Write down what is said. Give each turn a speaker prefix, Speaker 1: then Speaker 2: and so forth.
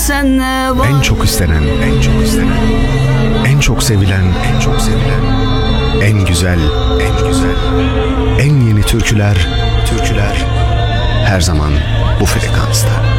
Speaker 1: sen var.
Speaker 2: En çok istenen, en çok istenen, en çok sevilen, en çok sevilen, en güzel, en güzel, en yeni türküler, türküler her zaman bu frekansta.